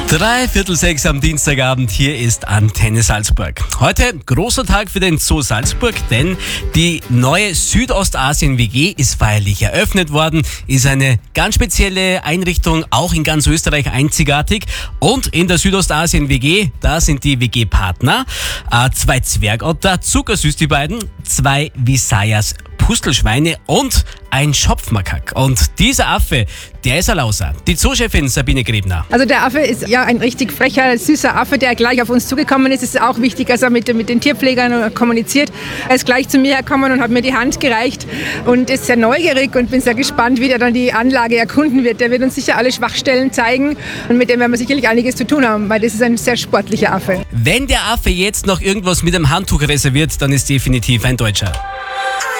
5:45 am Dienstagabend, hier ist Antenne Salzburg. Heute großer Tag für den Zoo Salzburg, denn die neue Südostasien-WG ist feierlich eröffnet worden, ist eine ganz spezielle Einrichtung, auch in ganz Österreich einzigartig. Und in der Südostasien-WG, da sind die WG-Partner, 2 Zwergotter, zuckersüß die beiden, 2 Visayas Pustelschweine und ein Schopfmakak. Und dieser Affe, der ist ein Lauser. Die Zoochefin Sabine Grebner. Also der Affe ist ja ein richtig frecher, süßer Affe, der gleich auf uns zugekommen ist. Es ist auch wichtig, dass er mit den Tierpflegern kommuniziert. Er ist gleich zu mir gekommen und hat mir die Hand gereicht und ist sehr neugierig und bin sehr gespannt, wie der dann die Anlage erkunden wird. Der wird uns sicher alle Schwachstellen zeigen und mit dem werden wir sicherlich einiges zu tun haben, weil das ist ein sehr sportlicher Affe. Wenn der Affe jetzt noch irgendwas mit einem Handtuch reserviert, dann ist definitiv ein Deutscher.